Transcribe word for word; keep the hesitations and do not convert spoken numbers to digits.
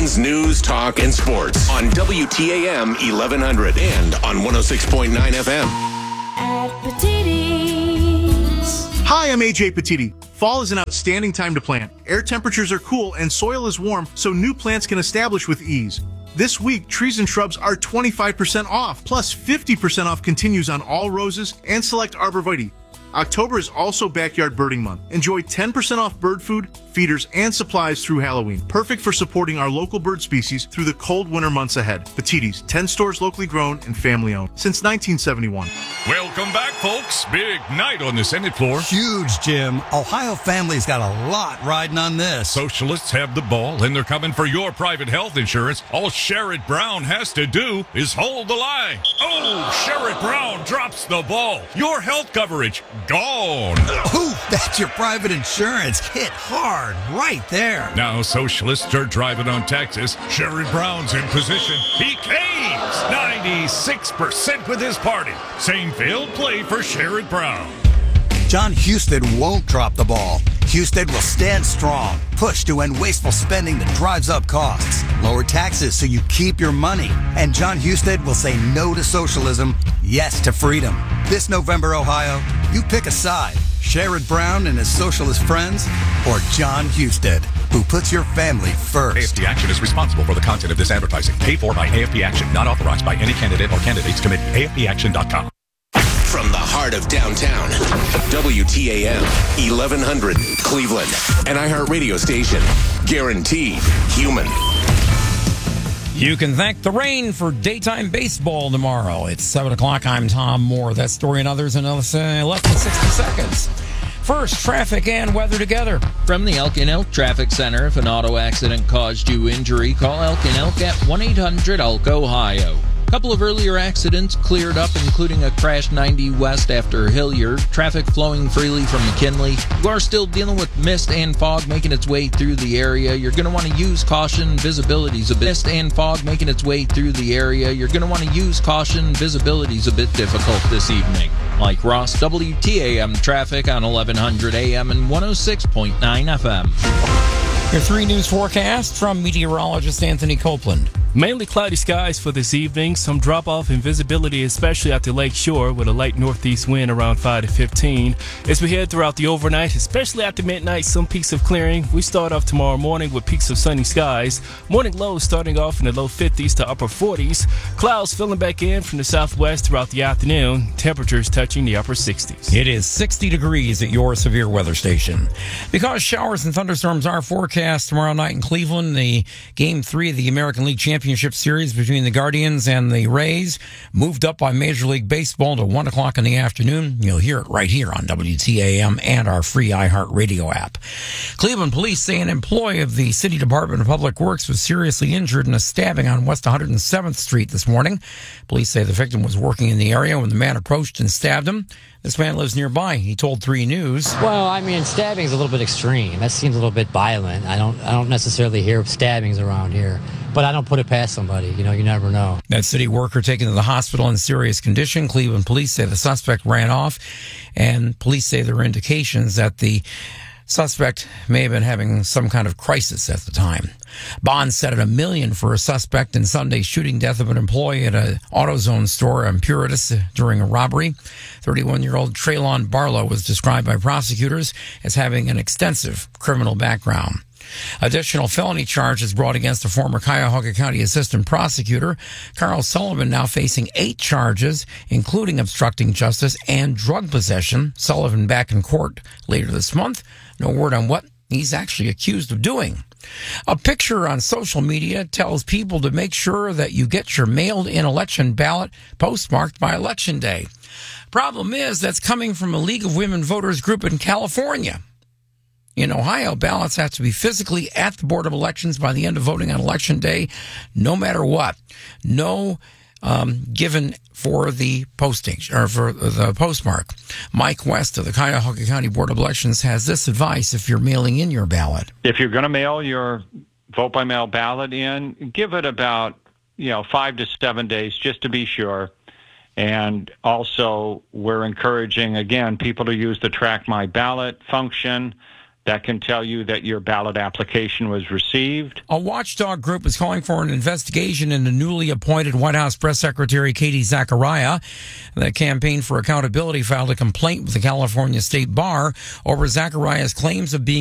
Cleveland's news, talk, and sports on W T A M eleven hundred and on one oh six point nine F M. At Petitti's. Hi, I'm A J Petiti. Fall is an outstanding time to plant. Air temperatures are cool and soil is warm, so new plants can establish with ease. This week, trees and shrubs are twenty-five percent off, plus fifty percent off continues on all roses and select arborvitae. October is also Backyard Birding Month. Enjoy ten percent off bird food, feeders, and supplies through Halloween. Perfect for supporting our local bird species through the cold winter months ahead. Petitti's, ten stores locally grown and family owned since nineteen seventy-one. Welcome back, folks. Big night on the Senate floor. Huge, Jim. Ohio families got a lot riding on this. Socialists have the ball, and they're coming for your private health insurance. All Sherrod Brown has to do is hold the line. Oh, Sherrod Brown drops the ball. Your health coverage gone. Ooh, that's your private insurance. Hit hard right there. Now socialists are driving on Texas. Sherrod Brown's in position. He caves. ninety-six percent with his party. Same failed play for Sherrod Brown. John Husted won't drop the ball. Husted will stand strong, push to end wasteful spending that drives up costs, lower taxes so you keep your money, and John Husted will say no to socialism, yes to freedom. This November, Ohio, you pick a side, Sherrod Brown and his socialist friends, or John Husted, who puts your family first. A F P Action is responsible for the content of this advertising. Paid for by A F P Action, not authorized by any candidate or candidates committee. A F P action dot com. From the heart of downtown, W T A M eleven hundred Cleveland, an iHeart radio station, guaranteed human. You can thank the rain for daytime baseball tomorrow. It's seven o'clock. I'm Tom Moore. That story and others in less than sixty seconds. First, traffic and weather together. From the Elk and Elk Traffic Center, if an auto accident caused you injury, call Elk and Elk at one eight hundred Elk Ohio. A couple of earlier accidents cleared up, including a crash ninety west after Hilliard. Traffic flowing freely from McKinley. You are still dealing with mist and fog making its way through the area. You're going to want to use caution. Visibility's a bit mist and fog making its way through the area. You're going to want to use caution. Visibility's a bit difficult this evening. Mike Ross, W T A M traffic on eleven hundred A M and one oh six point nine F M. Your three news forecast from meteorologist Anthony Copeland. Mainly cloudy skies for this evening. Some drop-off in visibility, especially at the lake shore, with a light northeast wind around five to fifteen. As we head throughout the overnight, especially after midnight, some peaks of clearing. We start off tomorrow morning with peaks of sunny skies. Morning lows starting off in the low fifties to upper forties. Clouds filling back in from the southwest throughout the afternoon. Temperatures touching the upper sixties. It is sixty degrees at your severe weather station. Because showers and thunderstorms are forecast tomorrow night in Cleveland, the Game three of the American League Championship Championship Series between the Guardians and the Rays moved up by Major League Baseball to one o'clock in the afternoon. You'll hear it right here on W T A M and our free iHeart Radio app. Cleveland police say an employee of the City Department of Public Works was seriously injured in a stabbing on West one hundred seventh Street this morning. Police say the victim was working in the area when the man approached and stabbed him. This man lives nearby. He told three News. Well, I mean, stabbing's a little bit extreme. That seems a little bit violent. I don't I don't necessarily hear stabbings around here, but I don't put it past somebody. You know, you never know. That city worker taken to the hospital in serious condition. Cleveland police say the suspect ran off, and police say there are indications that the suspect may have been having some kind of crisis at the time. Bond set at a million for a suspect in Sunday's shooting death of an employee at an AutoZone store in Puritas during a robbery. thirty-one-year-old Traylon Barlow was described by prosecutors as having an extensive criminal background. Additional felony charges brought against a former Cuyahoga County assistant prosecutor. Carl Sullivan now facing eight charges, including obstructing justice and drug possession. Sullivan back in court later this month. No word on what he's actually accused of doing. A picture on social media tells people to make sure that you get your mailed-in election ballot postmarked by Election Day. Problem is, that's coming from a League of Women Voters group in California. In Ohio, ballots have to be physically at the Board of Elections by the end of voting on Election Day, no matter what. No um, given for the posting or for the postmark. Mike West of the Cuyahoga County Board of Elections has this advice if you're mailing in your ballot. If you're going to mail your vote by mail ballot in, give it about, you know, five to seven days just to be sure. And also, we're encouraging, again, people to use the Track My Ballot function. that can tell you that your ballot application was received. A watchdog group is calling for an investigation into newly appointed White House Press Secretary Katie Zachariah. The Campaign for Accountability filed a complaint with the California State Bar over Zachariah's claims of being